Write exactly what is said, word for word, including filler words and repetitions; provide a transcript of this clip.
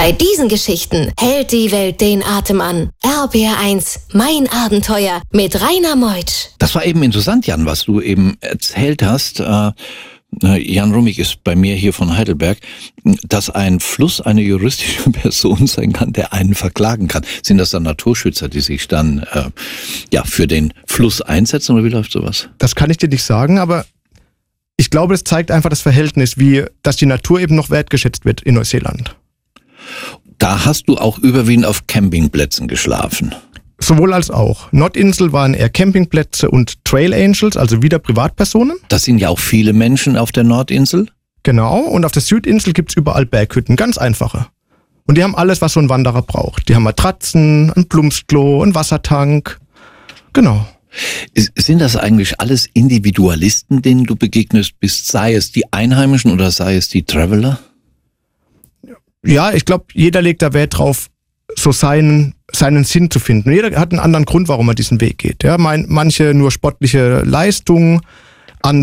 Bei diesen Geschichten hält die Welt den Atem an. R B R eins, mein Abenteuer mit Rainer Meutsch. Das war eben interessant, Jan, was du eben erzählt hast. Äh, Jan Rummig ist bei mir hier von Heidelberg, dass ein Fluss eine juristische Person sein kann, der einen verklagen kann. Sind das dann Naturschützer, die sich dann äh, ja für den Fluss einsetzen, oder wie läuft sowas? Das kann ich dir nicht sagen, aber ich glaube, es zeigt einfach das Verhältnis, wie dass die Natur eben noch wertgeschätzt wird in Neuseeland. Da hast du auch überwiegend auf Campingplätzen geschlafen. Sowohl als auch. Nordinsel waren eher Campingplätze und Trail Angels, also wieder Privatpersonen. Das sind ja auch viele Menschen auf der Nordinsel. Genau, und auf der Südinsel gibt's überall Berghütten, ganz einfache. Und die haben alles, was so ein Wanderer braucht. Die haben Matratzen, ein Plumpsklo, einen Wassertank. Genau. Sind das eigentlich alles Individualisten, denen du begegnest bist, sei es die Einheimischen oder sei es die Traveler? Ja, ich glaube, jeder legt da Wert drauf, so seinen, seinen Sinn zu finden. Jeder hat einen anderen Grund, warum er diesen Weg geht. Ja, mein, manche nur sportliche Leistung,